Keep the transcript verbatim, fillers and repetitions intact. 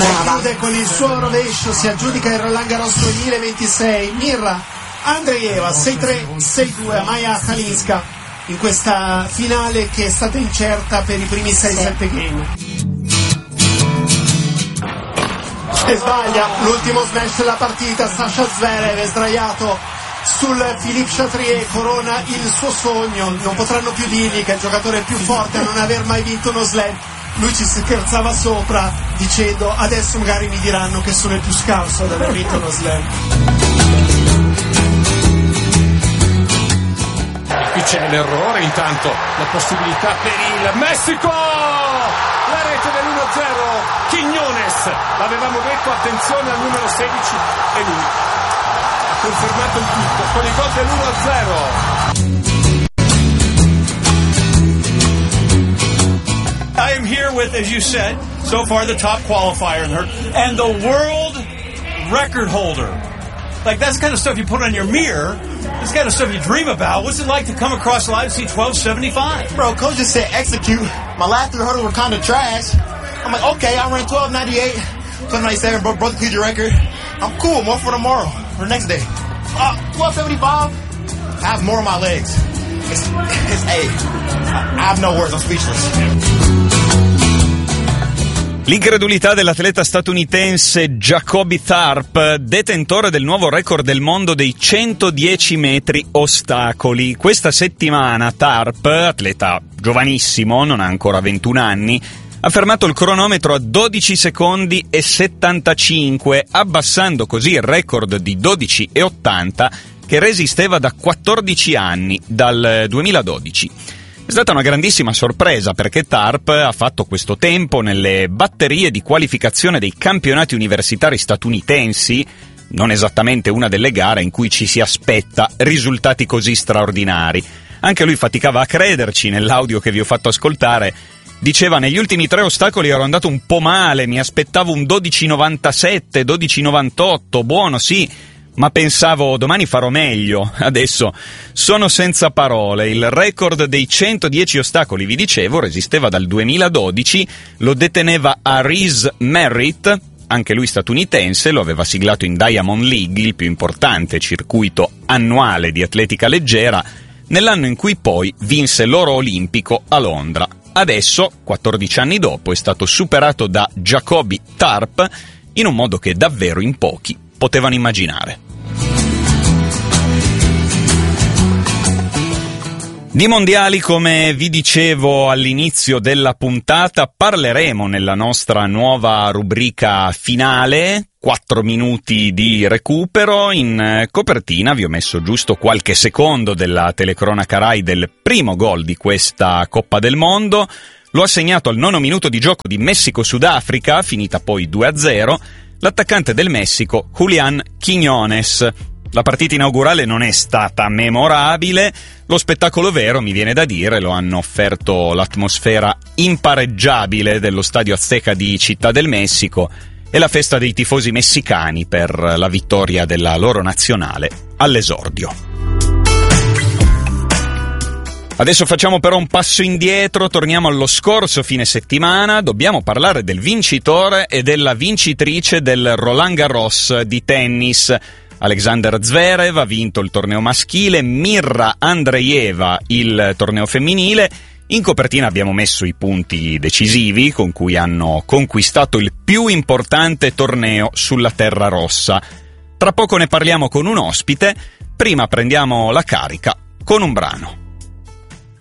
chiude con il suo rovescio, si aggiudica il Roland Garros duemilaventisei. Mirra Andreeva sei tre sei due a Maja Halinska in questa finale che è stata incerta per i primi sei sette game. E sbaglia l'ultimo smash della partita. Sasha Zverev è sdraiato sul Philippe Chatrier, corona il suo sogno. Non potranno più dirgli che è il giocatore più forte a non aver mai vinto uno slam. Lui ci scherzava sopra dicendo adesso magari mi diranno che sono il più scarso ad aver vinto uno slam. E qui c'è l'errore, intanto la possibilità per il Messico, la rete dell'uno a zero. Quiñones, l'avevamo detto, attenzione al numero sedici, e lui ha confermato il tutto con il gol dell'uno a zero. I am here with, as you said, so far the top qualifier and the world record holder. Like, that's the kind of stuff you put on your mirror. It's the kind of stuff you dream about. What's it like to come across live and see twelve seventy-five? Bro, coach just said execute. My last three hurdles were kind of trash. I'm like, okay, I ran twelve ninety-eight, twelve ninety-seven, broke, broke the collegiate record. I'm cool, more for tomorrow, or next day. Uh, twelve seventy-five, I have more on my legs. It's, it's A. I, I have no words, I'm speechless. L'incredulità dell'atleta statunitense Jacoby Tharp, detentore del nuovo record del mondo dei centodieci metri ostacoli. Questa settimana Tharp, atleta giovanissimo, non ha ancora ventuno anni, ha fermato il cronometro a dodici secondi e settantacinque, abbassando così il record di dodici e ottanta che resisteva da quattordici anni, dal duemiladodici. È stata una grandissima sorpresa perché Tharp ha fatto questo tempo nelle batterie di qualificazione dei campionati universitari statunitensi, non esattamente una delle gare in cui ci si aspetta risultati così straordinari. Anche lui faticava a crederci. Nell'audio che vi ho fatto ascoltare diceva: negli ultimi tre ostacoli ero andato un po' male, mi aspettavo un dodici novantasette, dodici novantotto, buono sì, ma pensavo domani farò meglio. Adesso sono senza parole. Il record dei centodieci ostacoli, vi dicevo, resisteva dal duemiladodici, lo deteneva Aris Merritt, anche lui statunitense, lo aveva siglato in Diamond League, il più importante circuito annuale di atletica leggera, nell'anno in cui poi vinse l'oro olimpico a Londra. Adesso, quattordici anni dopo, è stato superato da Jacoby Tharp in un modo che davvero in pochi potevano immaginare. Di mondiali, come vi dicevo all'inizio della puntata, parleremo nella nostra nuova rubrica finale, quattro minuti di recupero. In copertina vi ho messo giusto qualche secondo della telecronaca Rai del primo gol di questa Coppa del Mondo. Lo ha segnato al nono minuto di gioco di Messico-Sudafrica, finita poi due a zero, l'attaccante del Messico Julián Quiñones. La partita inaugurale non è stata memorabile, lo spettacolo vero, mi viene da dire, lo hanno offerto l'atmosfera impareggiabile dello Stadio Azteca di Città del Messico e la festa dei tifosi messicani per la vittoria della loro nazionale all'esordio. Adesso facciamo però un passo indietro, torniamo allo scorso fine settimana, dobbiamo parlare del vincitore e della vincitrice del Roland Garros di tennis. Alexander Zverev ha vinto il torneo maschile, Mirra Andreeva il torneo femminile. In copertina abbiamo messo i punti decisivi con cui hanno conquistato il più importante torneo sulla terra rossa. Tra poco ne parliamo con un ospite, prima prendiamo la carica con un brano.